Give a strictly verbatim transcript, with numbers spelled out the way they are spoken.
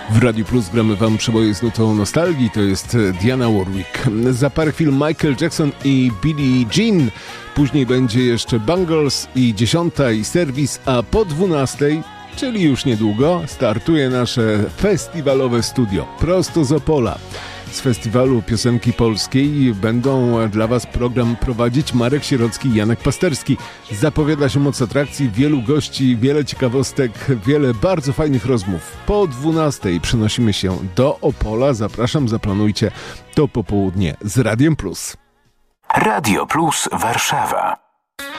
W Radiu Plus gramy wam przeboje z nutą nostalgii, to jest Diana Warwick. Za parę chwil Michael Jackson i Billie Jean. Później będzie jeszcze Bangles i dziesiąta i serwis, a po dwunastej, czyli już niedługo, startuje nasze festiwalowe studio prosto z Opola. Z Festiwalu Piosenki Polskiej będą dla was program prowadzić Marek Sierocki i Janek Pasterski. Zapowiada się moc atrakcji, wielu gości, wiele ciekawostek, wiele bardzo fajnych rozmów. Po dwunastej przenosimy się do Opola. Zapraszam, zaplanujcie to popołudnie z Radiem Plus. Radio Plus Warszawa.